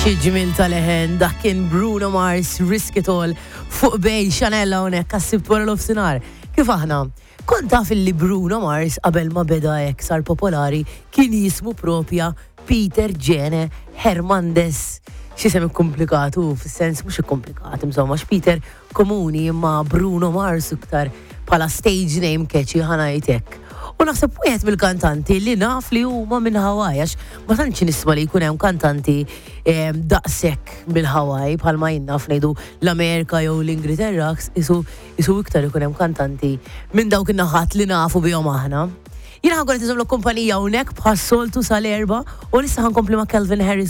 Xi ġmil tal-eħen, dak kien Bruno Mars, Risk It All, fuq bej Chanel hawnhekk għassib wara l-ofsinhar. Kif aħna? Kont taf li Bruno Mars qabel ma beda hekk sar popolari kien jismu propja Peter Gene Hernandez. X'isem komplikatu, fis-sens mhux komplikat, insomma, Peter komuni imma Bruno Mars iktar bħala stage name catchy ħanajtek. U naħseb wieħed mill-kantanti li naf li huma minn Hawaii, għax ma tantx nisma' li jkun hemm kantanti daqshekk mill-Hawaii bħalma jinnaf ngħidu l-Amerika jew l-Ingilterra isu iktar ikun hemm kantanti minn dawk in-naħat li nafu bihom aħna. Jiena ħankun qed iżomm kumpanija hawnhekk bħas-soltu sal-erba' u nista' ħankompli ma' Calvin Harris